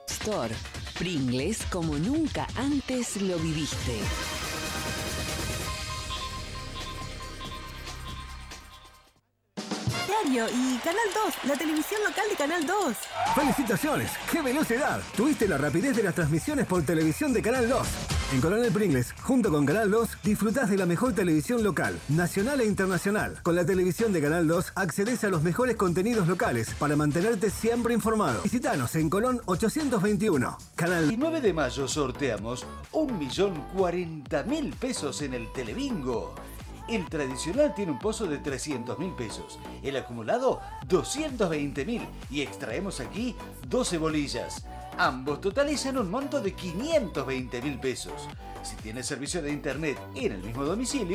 Store. Pringles como nunca antes lo viviste. Y Canal 2, la televisión local de Canal 2. ¡Felicitaciones! ¡Qué velocidad! Tuviste la rapidez de las transmisiones por televisión de Canal 2. En Coronel Pringles, junto con Canal 2, disfrutás de la mejor televisión local, nacional e internacional. Con la televisión de Canal 2, accedes a los mejores contenidos locales para mantenerte siempre informado. Visítanos en Colón 821. Canal. El 9 de mayo sorteamos 1.040.000 pesos en el Telebingo. El tradicional tiene un pozo de 300.000 pesos, el acumulado 220.000 y extraemos aquí 12 bolillas. Ambos totalizan un monto de 520.000 pesos. Si tienes servicio de internet en el mismo domicilio,